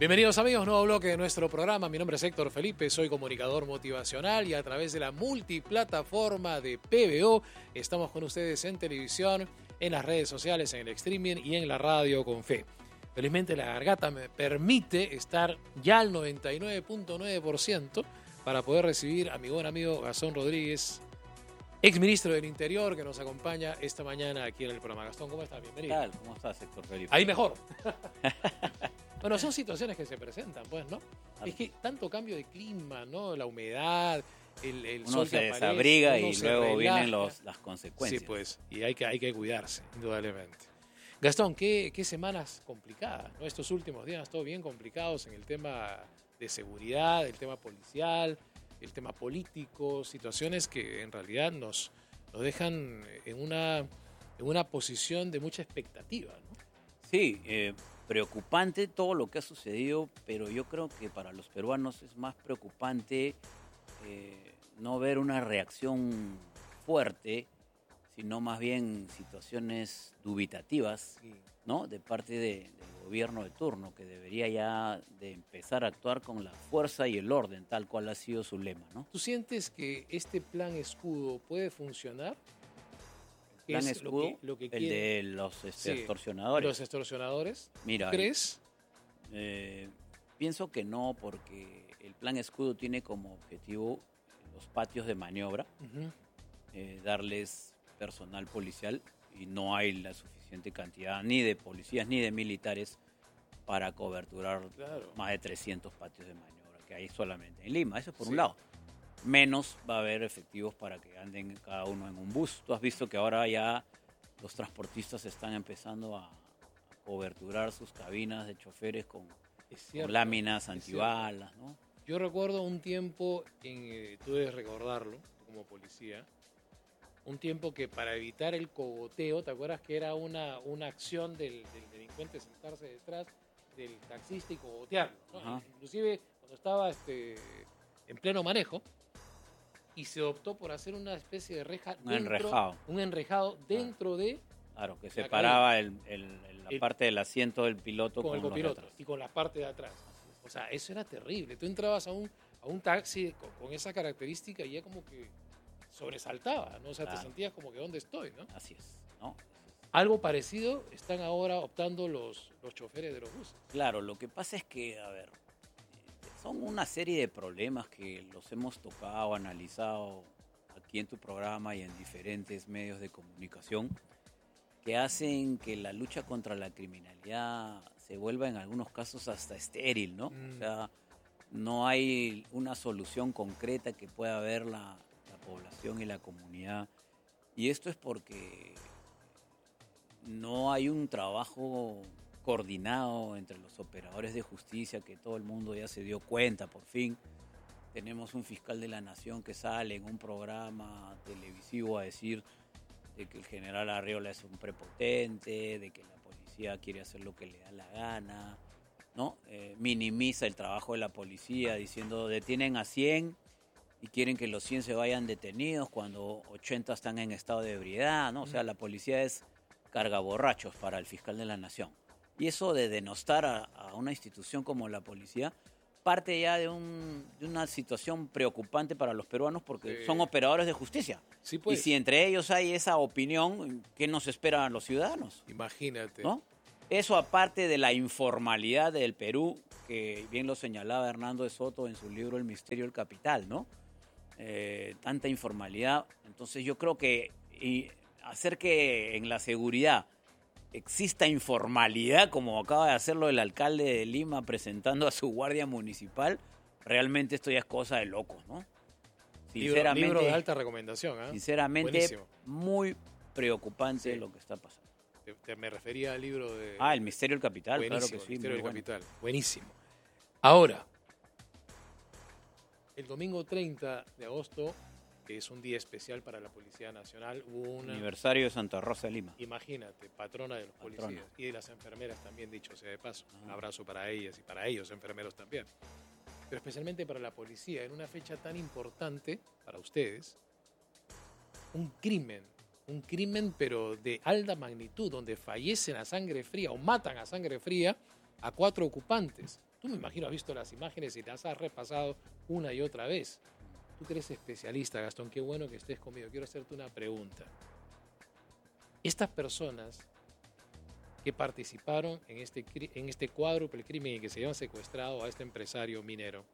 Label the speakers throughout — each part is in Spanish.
Speaker 1: Bienvenidos amigos, nuevo bloque de nuestro programa. Mi nombre es Héctor Felipe, soy comunicador motivacional y a través de la multiplataforma de PBO estamos con ustedes en televisión, en las redes sociales, en el streaming y en la radio con fe. Felizmente la garganta me permite estar ya al 99.9% para poder recibir a mi buen amigo Gastón Rodríguez, exministro del Interior, que nos acompaña esta mañana aquí en el programa. Gastón, ¿cómo estás? Bienvenido.
Speaker 2: ¿Qué tal? ¿Cómo estás, Héctor Felipe?
Speaker 1: Ahí mejor. Bueno, son situaciones que se presentan, pues, ¿no?
Speaker 2: Claro.
Speaker 1: Es que tanto cambio de clima, ¿no? La humedad, el
Speaker 2: Uno
Speaker 1: sol
Speaker 2: se
Speaker 1: que aparece,
Speaker 2: desabriga
Speaker 1: uno
Speaker 2: y
Speaker 1: se
Speaker 2: luego
Speaker 1: relaja.
Speaker 2: vienen las consecuencias.
Speaker 1: Sí, pues, y hay que cuidarse, indudablemente. Gastón, ¿qué semanas complicadas, ¿no? Estos últimos días han estado bien complicados en el tema de seguridad, el tema policial, el tema político, situaciones que en realidad nos dejan en una posición de mucha expectativa, ¿no?
Speaker 2: Sí, preocupante todo lo que ha sucedido, pero yo creo que para los peruanos es más preocupante no ver una reacción fuerte, sino más bien situaciones dubitativas, ¿no? De parte del gobierno de turno, que debería ya de empezar a actuar con la fuerza y el orden, tal cual ha sido su lema, ¿no?
Speaker 1: ¿Tú sientes que este plan escudo puede funcionar? ¿Qué
Speaker 2: Plan
Speaker 1: es
Speaker 2: escudo,
Speaker 1: lo que
Speaker 2: el
Speaker 1: quiere?
Speaker 2: de los
Speaker 1: Sí,
Speaker 2: extorsionadores.
Speaker 1: los extorsionadores.
Speaker 2: Mira,
Speaker 1: ¿Tú crees?
Speaker 2: pienso que no, porque el plan escudo tiene como objetivo los patios de maniobra,
Speaker 1: Ujú.
Speaker 2: darles personal policial, y no hay la suficiente cantidad ni de policías ni de militares para coberturar
Speaker 1: Claro.
Speaker 2: más de 300 patios de maniobra que hay solamente en Lima. Eso por
Speaker 1: Sí.
Speaker 2: un lado. Menos va a haber efectivos para que anden cada uno en un bus. Tú has visto que ahora ya los transportistas están empezando a coberturar sus cabinas de choferes con
Speaker 1: Es cierto,
Speaker 2: láminas
Speaker 1: es cierto.
Speaker 2: antibalas, ¿no?
Speaker 1: Yo recuerdo un tiempo, tú debes recordarlo como policía, un tiempo que para evitar el cogoteo, ¿te acuerdas que era una acción del delincuente sentarse detrás del taxista y cogotearlo, ¿no?
Speaker 2: Ajá.
Speaker 1: Inclusive cuando estaba en pleno manejo, y se optó por hacer una especie de reja
Speaker 2: Un enrejado.
Speaker 1: un enrejado dentro de
Speaker 2: Claro, que
Speaker 1: la
Speaker 2: separaba la
Speaker 1: El-
Speaker 2: parte del asiento del piloto
Speaker 1: con el
Speaker 2: con los de
Speaker 1: copiloto
Speaker 2: atrás.
Speaker 1: y con la parte de atrás. O sea, eso era terrible. Tú entrabas a un taxi con esa característica y ya como que sobresaltaba, ¿no? O sea, te
Speaker 2: Claro.
Speaker 1: sentías como que ¿dónde estoy, no?
Speaker 2: Así es, ¿no?
Speaker 1: Algo parecido están ahora optando los choferes de los buses.
Speaker 2: Claro, lo que pasa es que, a ver, son una serie de problemas que los hemos tocado, analizado aquí en tu programa y en diferentes medios de comunicación, que hacen que la lucha contra la criminalidad se vuelva en algunos casos hasta estéril, ¿no? O sea, no hay una solución concreta que pueda ver la población y la comunidad. Y esto es porque no hay un trabajo coordinado entre los operadores de justicia, que todo el mundo ya se dio cuenta por fin. Tenemos un fiscal de la nación que sale en un programa televisivo a decir de que el general Arriola es un prepotente, de que la policía quiere hacer lo que le da la gana, ¿no? Minimiza el trabajo de la policía diciendo detienen a 100 y quieren que los 100 se vayan detenidos cuando 80 están en estado de ebriedad, ¿no? O sea, la policía es cargaborrachos para el fiscal de la nación. Y eso de denostar a una institución como la policía parte ya de una situación preocupante para los peruanos, porque
Speaker 1: Sí.
Speaker 2: son operadores de justicia.
Speaker 1: Sí, pues.
Speaker 2: Y si entre ellos hay esa opinión, ¿qué nos esperan los ciudadanos?
Speaker 1: Imagínate.
Speaker 2: ¿No? Eso aparte de la informalidad del Perú, que bien lo señalaba Hernando de Soto en su libro El misterio del capital, ¿no? Tanta informalidad. Entonces yo creo que hacer que en la seguridad exista informalidad, como acaba de hacerlo el alcalde de Lima presentando a su guardia municipal, realmente esto ya es cosa de locos, ¿no? Sinceramente,
Speaker 1: Libro de alta recomendación, ¿eh?
Speaker 2: Sinceramente,
Speaker 1: Buenísimo.
Speaker 2: muy preocupante
Speaker 1: Sí.
Speaker 2: lo que está pasando.
Speaker 1: Me refería al libro de...
Speaker 2: El misterio del capital,
Speaker 1: Buenísimo,
Speaker 2: claro que sí.
Speaker 1: el Misterio
Speaker 2: muy
Speaker 1: del
Speaker 2: bueno.
Speaker 1: Capital. Buenísimo. Ahora, el domingo 30 de agosto, que es un día especial para la Policía Nacional, hubo una...
Speaker 2: Aniversario de Santa Rosa de Lima.
Speaker 1: Imagínate, patrona de los
Speaker 2: Patrona.
Speaker 1: policías y de las enfermeras también, dicho sea de paso. Un
Speaker 2: Ajá.
Speaker 1: abrazo para ellas y para ellos, enfermeros también. Pero especialmente para la policía, en una fecha tan importante para ustedes, un crimen pero de alta magnitud, donde fallecen a sangre fría o matan a sangre fría a 4 ocupantes. Tú me imagino has visto las imágenes y las has repasado una y otra vez. Tú que eres especialista, Gastón, qué bueno que estés conmigo. Quiero hacerte una pregunta. Estas personas que participaron en este cuádruple crimen y que se habían secuestrado a este empresario minero,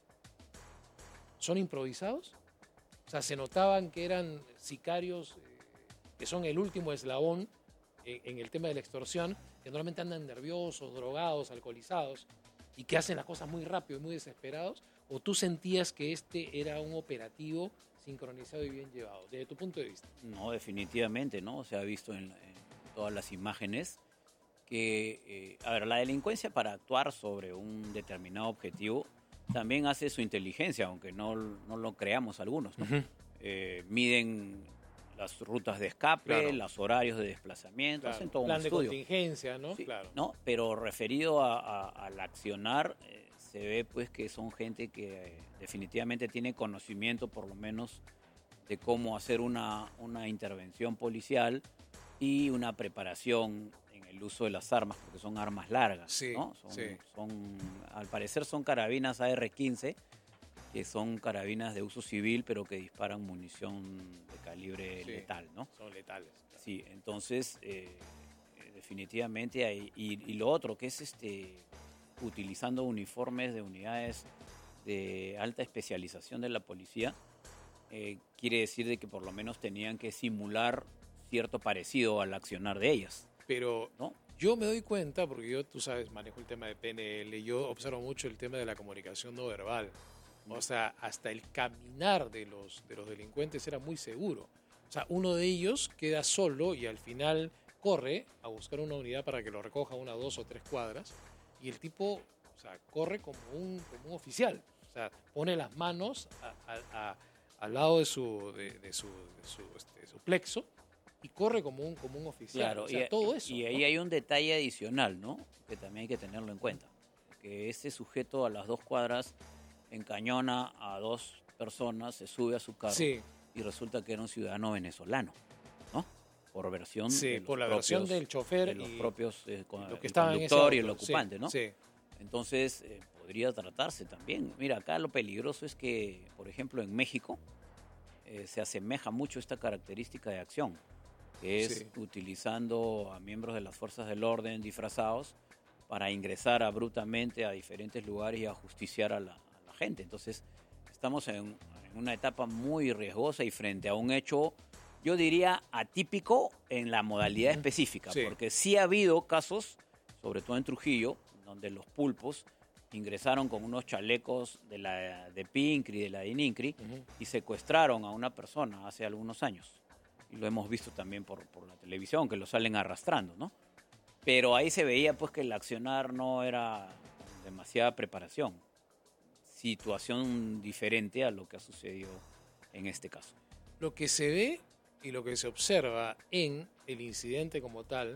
Speaker 1: ¿son improvisados? O sea, se notaban que eran sicarios que son el último eslabón en el tema de la extorsión, que normalmente andan nerviosos, drogados, alcoholizados y que hacen las cosas muy rápido y muy desesperados. ¿O tú sentías que este era un operativo sincronizado y bien llevado, desde tu punto de vista?
Speaker 2: No, definitivamente, ¿no? Se ha visto en todas las imágenes que, a ver, la delincuencia para actuar sobre un determinado objetivo también hace su inteligencia, aunque no lo creamos algunos, ¿no?
Speaker 1: Uh-huh.
Speaker 2: Miden las rutas de escape,
Speaker 1: Claro.
Speaker 2: los horarios de desplazamiento,
Speaker 1: Claro.
Speaker 2: hacen todo
Speaker 1: Plan
Speaker 2: un
Speaker 1: de
Speaker 2: estudio.
Speaker 1: contingencia, ¿no?
Speaker 2: Sí,
Speaker 1: Claro.
Speaker 2: ¿no? Pero referido al accionar, se ve pues que son gente que definitivamente tiene conocimiento por lo menos de cómo hacer una intervención policial y una preparación en el uso de las armas, porque son armas largas,
Speaker 1: Sí,
Speaker 2: ¿no?
Speaker 1: sí.
Speaker 2: Al parecer son carabinas AR-15, que son carabinas de uso civil, pero que disparan munición de calibre
Speaker 1: Sí.
Speaker 2: letal, ¿no?
Speaker 1: Son letales. Claro.
Speaker 2: Sí, entonces definitivamente hay, y lo otro que es utilizando uniformes de unidades de alta especialización de la policía, quiere decir de que por lo menos tenían que simular cierto parecido al accionar de ellas,
Speaker 1: Pero
Speaker 2: ¿no?
Speaker 1: yo me doy cuenta, porque yo, tú sabes, manejo el tema de PNL, yo observo mucho el tema de la comunicación no verbal. O sea, hasta el caminar de los delincuentes era muy seguro. O sea, uno de ellos queda solo y al final corre a buscar una unidad para que lo recoja 1, 2 o 3 cuadras. Y el tipo, o sea, corre como un oficial. O sea, pone las manos al lado de su plexo y corre como un oficial.
Speaker 2: Claro,
Speaker 1: o sea, todo eso.
Speaker 2: y ahí
Speaker 1: ¿no?
Speaker 2: hay un detalle adicional, ¿no? Que también hay que tenerlo en cuenta. Que ese sujeto a las 2 cuadras encañona a 2 personas, se sube a su carro
Speaker 1: Sí,
Speaker 2: y resulta que era un ciudadano venezolano, ¿no? Por versión
Speaker 1: sí,
Speaker 2: de los
Speaker 1: por la
Speaker 2: propios,
Speaker 1: versión del chofer
Speaker 2: de los
Speaker 1: y
Speaker 2: propios
Speaker 1: lo que
Speaker 2: el
Speaker 1: estaba en ese
Speaker 2: conductor y el
Speaker 1: auto.
Speaker 2: ocupante,
Speaker 1: Sí,
Speaker 2: ¿no?
Speaker 1: Sí,
Speaker 2: Entonces, podría tratarse también. Mira, acá lo peligroso es que, por ejemplo, en México se asemeja mucho esta característica de acción, que es
Speaker 1: Sí.
Speaker 2: utilizando a miembros de las fuerzas del orden disfrazados para ingresar abruptamente a diferentes lugares y ajusticiar a la gente. Entonces, estamos en una etapa muy riesgosa y frente a un hecho, yo diría, atípico en la modalidad
Speaker 1: Ujú.
Speaker 2: específica,
Speaker 1: Sí.
Speaker 2: porque sí ha habido casos, sobre todo en Trujillo, donde los pulpos ingresaron con unos chalecos de PINCRI, de la DININCRI,
Speaker 1: Ujú.
Speaker 2: y secuestraron a una persona hace algunos años. Y lo hemos visto también por la televisión, que lo salen arrastrando, ¿no? Pero ahí se veía pues que el accionar no era con demasiada preparación. Situación diferente a lo que ha sucedido en este caso.
Speaker 1: Lo que se ve y lo que se observa en el incidente como tal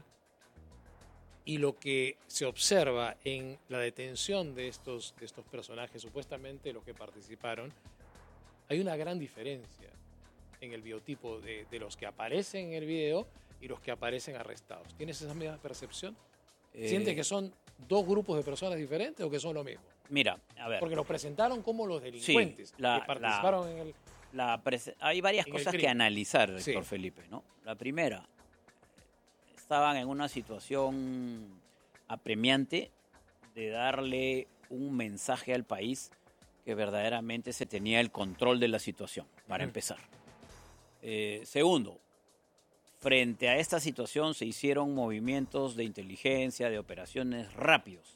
Speaker 1: y lo que se observa en la detención de estos personajes, supuestamente los que participaron, hay una gran diferencia en el biotipo de los que aparecen en el video y los que aparecen arrestados. ¿Tienes esa misma percepción? ¿Sientes que son 2 grupos de personas diferentes o que son lo mismo?
Speaker 2: Mira, a ver.
Speaker 1: Porque los presentaron como los delincuentes que participaron en el...
Speaker 2: Hay varias
Speaker 1: en el
Speaker 2: cosas que
Speaker 1: crimen.
Speaker 2: analizar, Héctor
Speaker 1: Sí.
Speaker 2: Felipe, ¿no? La primera, estaban en una situación apremiante de darle un mensaje al país que verdaderamente se tenía el control de la situación, para
Speaker 1: Ujú.
Speaker 2: empezar. Segundo, frente a esta situación se hicieron movimientos de inteligencia, de operaciones rápidos.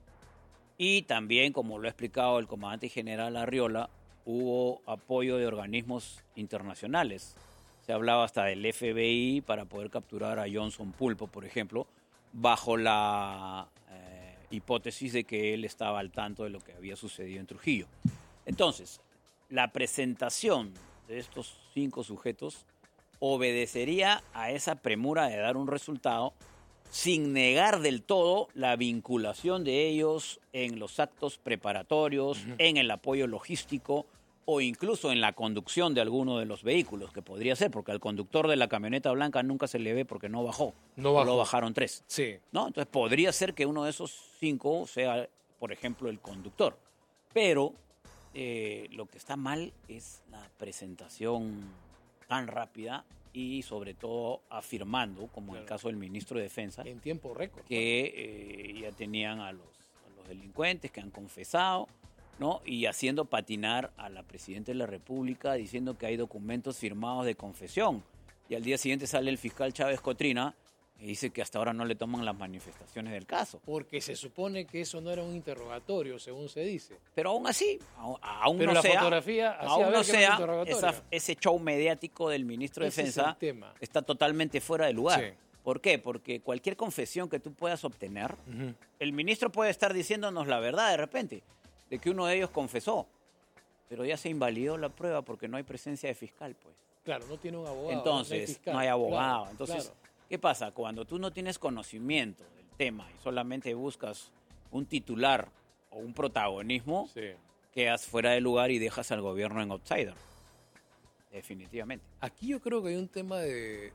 Speaker 2: Y también, como lo ha explicado el comandante general Arriola, hubo apoyo de organismos internacionales. Se hablaba hasta del FBI para poder capturar a Johnson Pulpo, por ejemplo, bajo la hipótesis de que él estaba al tanto de lo que había sucedido en Trujillo. Entonces, la presentación de estos 5 sujetos obedecería a esa premura de dar un resultado, sin negar del todo la vinculación de ellos en los actos preparatorios,
Speaker 1: Ujú.
Speaker 2: en el apoyo logístico o incluso en la conducción de alguno de los vehículos, que podría ser, porque al conductor de la camioneta blanca nunca se le ve porque no bajó.
Speaker 1: No bajó.
Speaker 2: Solo bajaron 3.
Speaker 1: Sí.
Speaker 2: ¿No? Entonces podría ser que uno de esos 5 sea por ejemplo, el conductor. Pero lo que está mal es la presentación tan rápida y sobre todo afirmando, como en el caso del ministro de Defensa,
Speaker 1: en tiempo récord,
Speaker 2: que ya tenían a los delincuentes que han confesado, ¿no? Y haciendo patinar a la Presidenta de la República diciendo que hay documentos firmados de confesión. Y al día siguiente sale el fiscal Chávez Cotrina y dice que hasta ahora no le toman las manifestaciones del caso.
Speaker 1: Porque se supone que eso no era un interrogatorio, según se dice.
Speaker 2: Pero aún así, aún
Speaker 1: Pero
Speaker 2: no
Speaker 1: la
Speaker 2: sea,
Speaker 1: fotografía
Speaker 2: aún no sea ese show mediático del ministro de Defensa está totalmente fuera de lugar.
Speaker 1: Sí.
Speaker 2: ¿Por qué? Porque cualquier confesión que tú puedas obtener, el ministro puede estar diciéndonos la verdad de repente, de que uno de ellos confesó, pero ya se invalidó la prueba porque no hay presencia de fiscal, pues.
Speaker 1: Claro, no tiene un abogado.
Speaker 2: Entonces, no hay abogado.
Speaker 1: Claro,
Speaker 2: Entonces,
Speaker 1: claro.
Speaker 2: ¿qué pasa? Cuando tú no tienes conocimiento del tema y solamente buscas un titular o un protagonismo,
Speaker 1: Sí.
Speaker 2: quedas fuera de lugar y dejas al gobierno en outsider. Definitivamente.
Speaker 1: Aquí yo creo que hay un tema de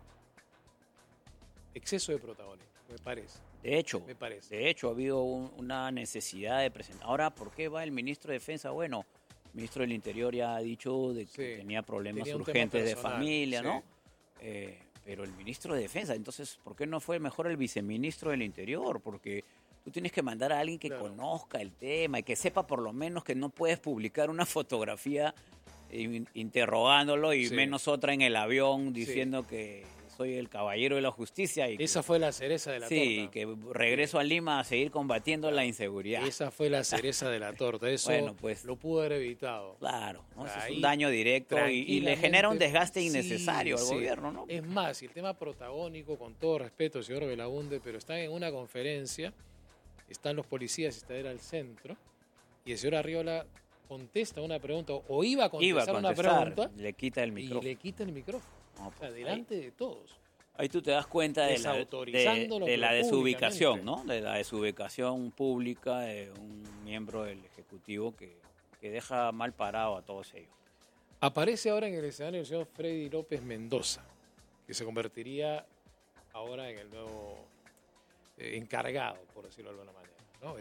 Speaker 1: exceso de protagonismo, me parece.
Speaker 2: De hecho,
Speaker 1: Me parece.
Speaker 2: ha habido una necesidad de presentar. Ahora, ¿por qué va el ministro de Defensa? Bueno, el ministro del Interior ya ha dicho de que tenía problemas urgentes de familia,
Speaker 1: sí.
Speaker 2: ¿no? Pero el ministro de Defensa, entonces, ¿por qué no fue mejor el viceministro del Interior? Porque tú tienes que mandar a alguien que conozca el tema y que sepa por lo menos que no puedes publicar una fotografía interrogándolo y menos otra en el avión diciendo que soy el caballero de la justicia. Y
Speaker 1: esa fue la cereza de la torta.
Speaker 2: Sí, que regreso a Lima a seguir combatiendo la inseguridad.
Speaker 1: Esa fue la cereza de la torta. Eso
Speaker 2: bueno, pues,
Speaker 1: lo pudo haber evitado.
Speaker 2: Claro, ¿no? Eso es un daño directo y le genera un desgaste innecesario al gobierno, ¿no?
Speaker 1: Es más, y el tema protagónico, con todo respeto, señor Belaunde, pero están en una conferencia, están los policías, está al centro, y el señor Arriola contesta una pregunta, o iba a contestar una pregunta,
Speaker 2: le quita el micrófono.
Speaker 1: Y le quita el micrófono.
Speaker 2: No, pues,
Speaker 1: o sea, delante de todos.
Speaker 2: Ahí tú te das cuenta de la desubicación, ¿no? De la desubicación pública de un miembro del Ejecutivo que deja mal parado a todos ellos.
Speaker 1: Aparece ahora en el escenario el señor Freddy López Mendoza, que se convertiría ahora en el nuevo encargado, por decirlo de alguna manera, ¿no?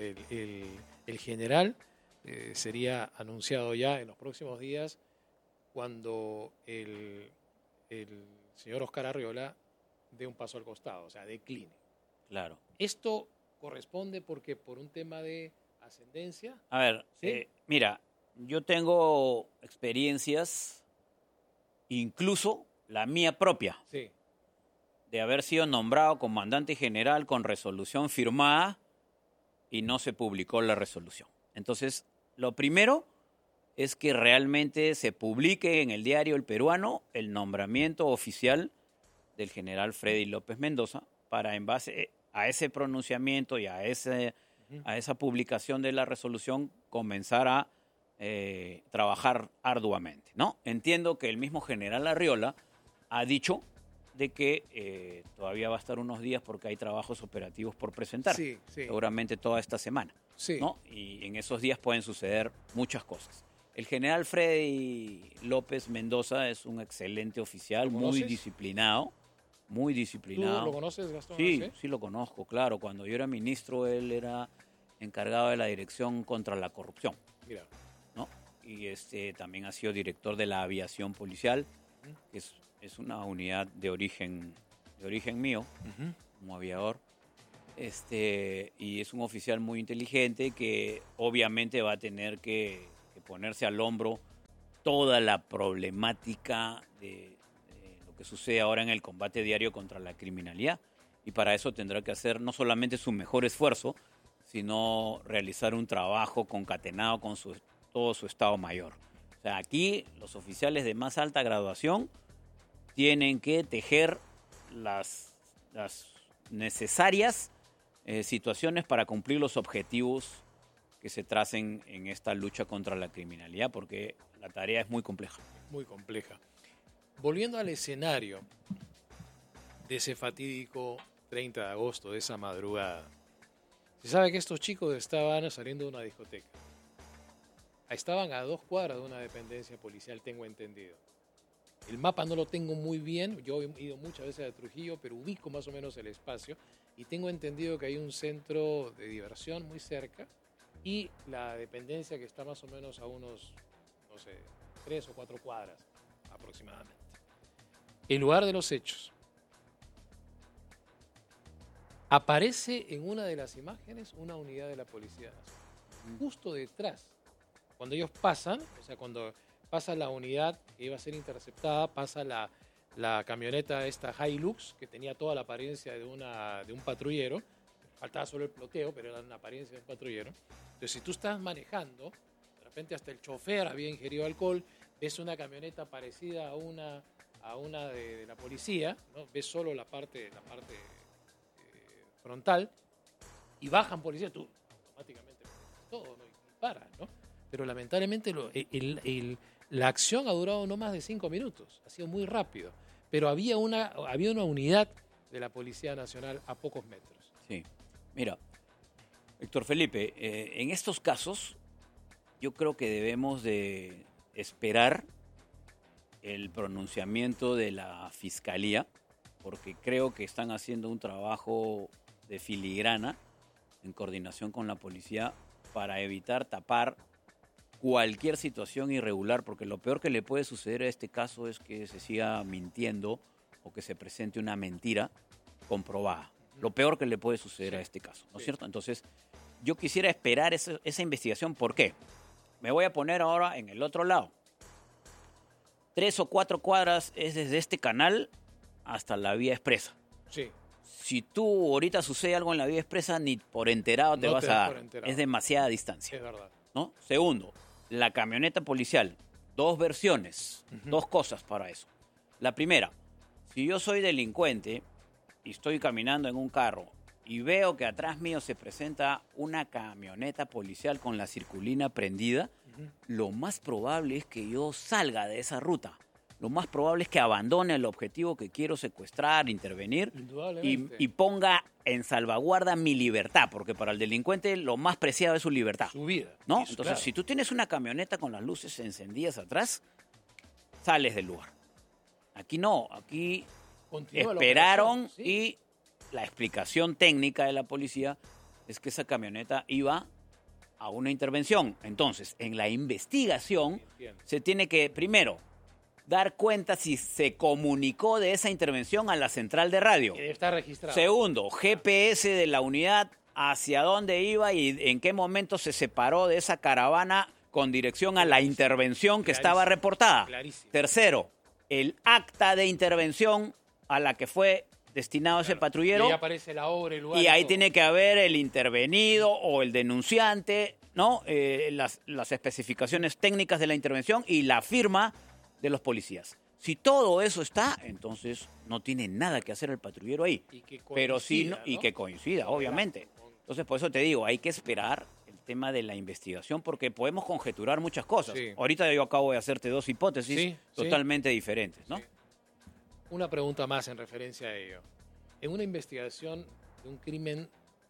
Speaker 1: El general sería anunciado ya en los próximos días cuando el señor Oscar Arriola dé un paso al costado, o sea, decline.
Speaker 2: Claro.
Speaker 1: Esto corresponde porque por un tema de ascendencia.
Speaker 2: A ver, ¿sí? Mira, yo tengo experiencias, incluso la mía propia, de haber sido nombrado comandante general con resolución firmada y no se publicó la resolución. Entonces, lo primero es que realmente se publique en el diario El Peruano el nombramiento oficial del general Freddy López Mendoza para, en base a ese pronunciamiento y a esa publicación de la resolución, comenzar a trabajar arduamente, ¿no? Entiendo que el mismo general Arriola ha dicho de que todavía va a estar unos días porque hay trabajos operativos por presentar, seguramente toda esta semana, ¿no? Y en esos días pueden suceder muchas cosas. El general Freddy López Mendoza es un excelente oficial, muy disciplinado. Muy disciplinado.
Speaker 1: ¿Tú lo conoces, Gastón?
Speaker 2: Sí, lo conozco, claro. Cuando yo era ministro, él era encargado de la Dirección contra la Corrupción.
Speaker 1: Mira.
Speaker 2: ¿No? Y también ha sido director de la Aviación Policial, que es una unidad de origen mío, como aviador. Y es un oficial muy inteligente que obviamente va a tener que ponerse al hombro toda la problemática de lo que sucede ahora en el combate diario contra la criminalidad. Y para eso tendrá que hacer no solamente su mejor esfuerzo, sino realizar un trabajo concatenado con todo su Estado Mayor. O sea, aquí los oficiales de más alta graduación tienen que tejer las necesarias situaciones para cumplir los objetivos que se tracen en esta lucha contra la criminalidad, porque la tarea es muy compleja.
Speaker 1: Muy compleja. Volviendo al escenario de ese fatídico 30 de agosto, de esa madrugada, se sabe que estos chicos estaban saliendo de una discoteca. Estaban a 2 cuadras de una dependencia policial, tengo entendido. El mapa no lo tengo muy bien, yo he ido muchas veces a Trujillo, pero ubico más o menos el espacio y tengo entendido que hay un centro de diversión muy cerca y la dependencia que está más o menos a unos, no sé, 3 o 4 cuadras aproximadamente. El lugar de los hechos. Aparece en una de las imágenes una unidad de la Policía Nacional. Justo detrás. Cuando ellos pasan, o sea, cuando pasa la unidad que iba a ser interceptada, pasa la camioneta esta Hilux, que tenía toda la apariencia de un patrullero. Faltaba solo el ploteo, pero era una apariencia de un patrullero. Entonces, si tú estás manejando, de repente hasta el chofer había ingerido alcohol, ves una camioneta parecida a una de la policía, ¿no? Ves solo la parte frontal, y bajan policías, tú automáticamente todo, ¿no? Y paras, ¿no? Pero lamentablemente la acción ha durado no más de 5 minutos, ha sido muy rápido, pero había una unidad de la Policía Nacional a pocos metros.
Speaker 2: Sí, mira, Héctor Felipe, en estos casos yo creo que debemos de esperar el pronunciamiento de la Fiscalía, porque creo que están haciendo un trabajo de filigrana en coordinación con la policía para evitar tapar cualquier situación irregular, porque lo peor que le puede suceder a este caso es que se siga mintiendo o que se presente una mentira comprobada. Lo peor que le puede suceder a este caso, ¿no es cierto? Entonces, yo quisiera esperar esa investigación. ¿Por qué? Me voy a poner ahora en el otro lado. 3 o 4 cuadras es desde este canal hasta la vía expresa.
Speaker 1: Sí.
Speaker 2: Si tú ahorita sucede algo en la vía expresa, ni por enterado te vas a dar. Es demasiada distancia.
Speaker 1: Es verdad.
Speaker 2: ¿No? Segundo, la camioneta policial. 2 versiones, 2 cosas para eso. La primera, si yo soy delincuente y estoy caminando en un carro y veo que atrás mío se presenta una camioneta policial con la circulina prendida, lo más probable es que yo salga de esa ruta. Lo más probable es que abandone el objetivo que quiero secuestrar, intervenir y ponga en salvaguarda mi libertad, porque para el delincuente lo más preciado es su libertad.
Speaker 1: Su vida.
Speaker 2: ¿No?
Speaker 1: Sí,
Speaker 2: Entonces,
Speaker 1: claro.
Speaker 2: si tú tienes una camioneta con las luces encendidas atrás, sales del lugar. Aquí no, aquí
Speaker 1: Continúa la
Speaker 2: esperaron
Speaker 1: operación, sí.
Speaker 2: y la explicación técnica de la policía es que esa camioneta iba a una intervención. Entonces, en la investigación
Speaker 1: Entiendo.
Speaker 2: se tiene que, primero, dar cuenta si se comunicó de esa intervención a la central de radio.
Speaker 1: Que debe estar registrado.
Speaker 2: Segundo, GPS de la unidad, hacia dónde iba y en qué momento se separó de esa caravana con dirección a la intervención que estaba reportada.
Speaker 1: Clarísimo.
Speaker 2: Tercero, el acta de intervención a la que fue destinado ese patrullero.
Speaker 1: Y ahí aparece la obra, el lugar.
Speaker 2: Y ahí
Speaker 1: todo.
Speaker 2: tiene que haber el intervenido o el denunciante, ¿no? Las especificaciones técnicas de la intervención y la firma de los policías. Si todo eso está, entonces no tiene nada que hacer el patrullero ahí.
Speaker 1: Y que
Speaker 2: Pero sí,
Speaker 1: coincida,
Speaker 2: y
Speaker 1: ¿no?
Speaker 2: que coincida, obviamente. Entonces, por eso te digo, hay que esperar el tema de la investigación porque podemos conjeturar muchas cosas.
Speaker 1: Sí.
Speaker 2: Ahorita yo acabo de hacerte 2 hipótesis
Speaker 1: Sí,
Speaker 2: totalmente diferentes, ¿no?
Speaker 1: Sí. Una pregunta más en referencia a ello. En una investigación de un crimen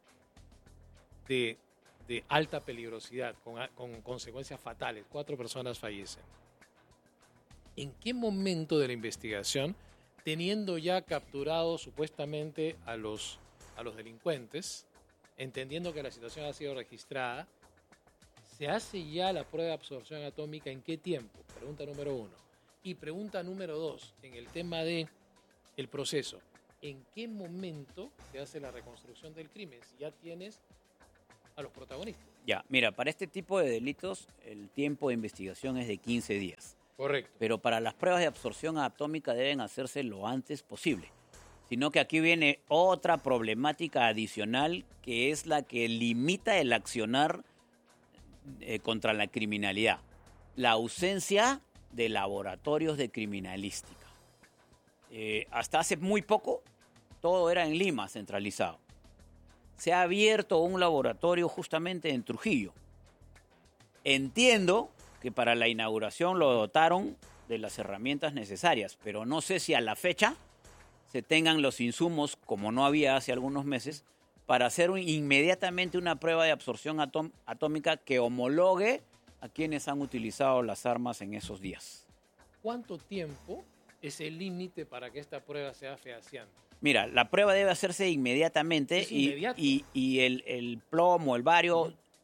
Speaker 1: de alta peligrosidad, con consecuencias fatales, 4 personas fallecen. ¿En qué momento de la investigación, teniendo ya capturados supuestamente a los delincuentes, entendiendo que la situación ha sido registrada, se hace ya la prueba de absorción atómica? ¿En qué tiempo? Pregunta número 1. Y pregunta número 2, en el tema de el proceso. ¿En qué momento se hace la reconstrucción del crimen? Si ya tienes a los protagonistas.
Speaker 2: Ya, mira, para este tipo de delitos el tiempo de investigación es de 15 días.
Speaker 1: Correcto.
Speaker 2: Pero para las pruebas de absorción atómica deben hacerse lo antes posible. Sino que aquí viene otra problemática adicional que es la que limita el accionar contra la criminalidad. La ausencia de laboratorios de criminalística. Hasta hace muy poco todo era en Lima centralizado. Se ha abierto un laboratorio justamente en Trujillo. Entiendo que para la inauguración lo dotaron de las herramientas necesarias, pero no sé si a la fecha se tengan los insumos, como no había hace algunos meses, para hacer inmediatamente una prueba de absorción atómica que homologue a quienes han utilizado las armas en esos días.
Speaker 1: ¿Cuánto tiempo es el límite para que esta prueba sea fehaciente?
Speaker 2: Mira, la prueba debe hacerse inmediatamente
Speaker 1: ¿Es inmediato?
Speaker 2: y el plomo, el bario,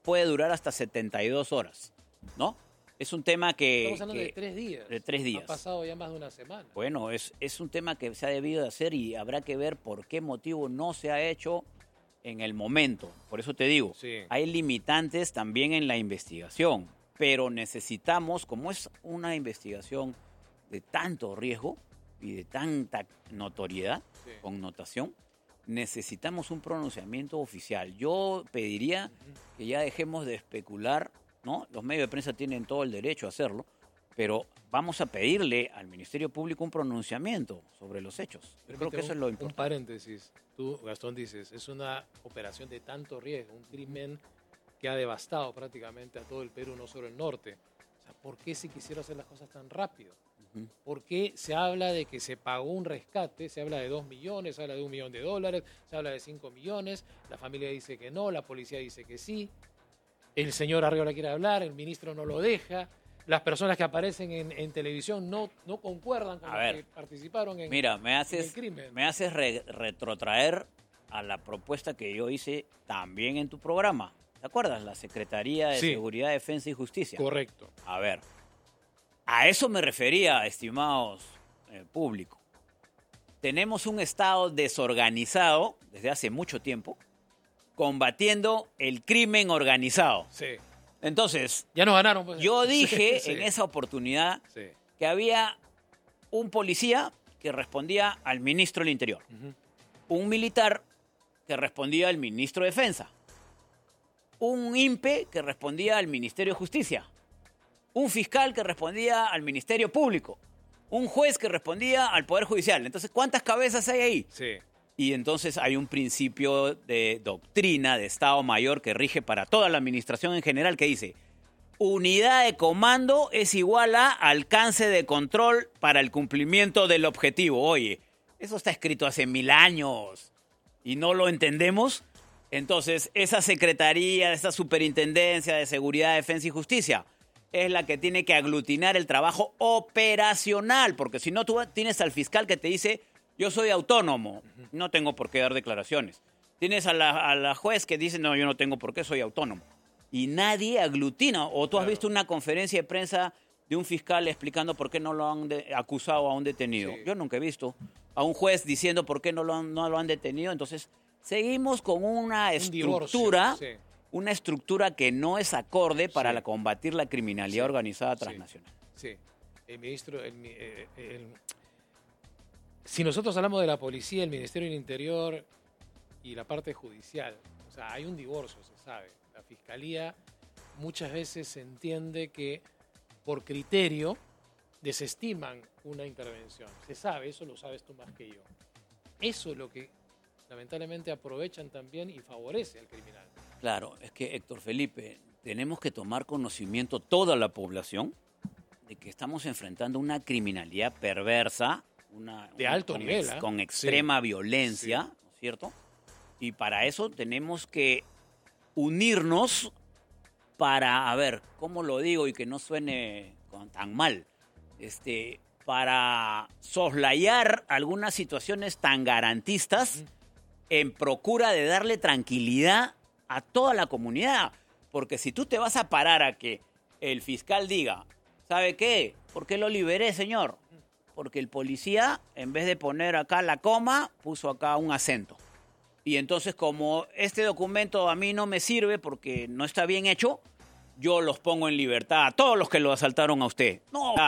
Speaker 2: puede durar hasta 72 horas, ¿no? Es un tema que...
Speaker 1: Estamos hablando de 3 días.
Speaker 2: De 3 días.
Speaker 1: Ha pasado ya más de una semana.
Speaker 2: Bueno, es un tema que se ha debido de hacer y habrá que ver por qué motivo no se ha hecho en el momento. Por eso te digo,
Speaker 1: Sí.
Speaker 2: hay limitantes también en la investigación, pero necesitamos, como es una investigación de tanto riesgo y de tanta notoriedad,
Speaker 1: Sí.
Speaker 2: connotación, necesitamos un pronunciamiento oficial. Yo pediría que ya dejemos de especular, ¿no? Los medios de prensa tienen todo el derecho a hacerlo, pero vamos a pedirle al Ministerio Público un pronunciamiento sobre los hechos. Yo creo que eso es lo
Speaker 1: Un
Speaker 2: importante.
Speaker 1: paréntesis. Tú, Gastón, dices, es una operación de tanto riesgo, un crimen que ha devastado prácticamente a todo el Perú, no solo el norte. O sea, ¿por qué se quisieron hacer las cosas tan rápido?
Speaker 2: Ujú.
Speaker 1: ¿Por qué se habla de que se pagó un rescate? Se habla de 2 millones, se habla de $1 millón, se habla de 5 millones, la familia dice que no, la policía dice que sí, el señor Arriola quiere hablar, el ministro no lo deja, las personas que aparecen en televisión no concuerdan con
Speaker 2: A
Speaker 1: los
Speaker 2: ver,
Speaker 1: que participaron en,
Speaker 2: Mira, me
Speaker 1: en el
Speaker 2: haces
Speaker 1: crimen.
Speaker 2: retrotraer a la propuesta que yo hice también en tu programa. ¿Te acuerdas? La Secretaría de
Speaker 1: Sí.
Speaker 2: Seguridad, Defensa y Justicia.
Speaker 1: Correcto.
Speaker 2: A ver, a eso me refería, estimados público. Tenemos un Estado desorganizado desde hace mucho tiempo, combatiendo el crimen organizado.
Speaker 1: Sí.
Speaker 2: Entonces,
Speaker 1: Ya nos ganaron. Pues.
Speaker 2: yo dije
Speaker 1: Sí,
Speaker 2: en esa oportunidad
Speaker 1: sí.
Speaker 2: que había un policía que respondía al ministro del Interior,
Speaker 1: Ujú.
Speaker 2: un militar que respondía al ministro de Defensa, un INPE que respondía al Ministerio de Justicia, un fiscal que respondía al Ministerio Público, un juez que respondía al Poder Judicial. Entonces, ¿cuántas cabezas hay ahí?
Speaker 1: Sí.
Speaker 2: Y entonces hay un principio de doctrina de Estado Mayor que rige para toda la administración en general que dice: unidad de comando es igual a alcance de control para el cumplimiento del objetivo. Oye, eso está escrito hace 1000 años y no lo entendemos. Entonces, esa secretaría, esa superintendencia de Seguridad, Defensa y Justicia es la que tiene que aglutinar el trabajo operacional, porque si no, tú tienes al fiscal que te dice: yo soy autónomo, no tengo por qué dar declaraciones. Tienes a la juez que dice: no, yo no tengo por qué, soy autónomo. Y nadie aglutina. O tú has
Speaker 1: Claro.
Speaker 2: visto una conferencia de prensa de un fiscal explicando por qué no lo han acusado a un detenido.
Speaker 1: Sí.
Speaker 2: Yo nunca he visto a un juez diciendo por qué no lo han detenido. Entonces, seguimos con una
Speaker 1: Un divorcio,
Speaker 2: estructura,
Speaker 1: sí.
Speaker 2: una estructura que no es acorde para
Speaker 1: Sí.
Speaker 2: combatir la criminalidad
Speaker 1: Sí.
Speaker 2: organizada
Speaker 1: Sí.
Speaker 2: transnacional.
Speaker 1: Sí. El ministro... si nosotros hablamos de la policía, el Ministerio del Interior y la parte judicial, o sea, hay un divorcio, se sabe. La fiscalía muchas veces se entiende que por criterio desestiman una intervención. Se sabe, eso lo sabes tú más que yo. Eso es lo que lamentablemente aprovechan también y favorece al criminal.
Speaker 2: Claro, es que, Héctor Felipe, tenemos que tomar conocimiento toda la población de que estamos enfrentando una criminalidad perversa,
Speaker 1: De alto nivel, ¿eh?
Speaker 2: con extrema violencia, ¿no es cierto? Y para eso tenemos que unirnos para, a ver, ¿cómo lo digo y que no suene tan mal? Para soslayar algunas situaciones tan garantistas en procura de darle tranquilidad a toda la comunidad. Porque si tú te vas a parar a que el fiscal diga: ¿sabe qué? ¿Por qué lo liberé, señor? Porque el policía, en vez de poner acá la coma, puso acá un acento. Y entonces, como este documento a mí no me sirve porque no está bien hecho, yo los pongo en libertad a todos los que lo asaltaron a usted. No.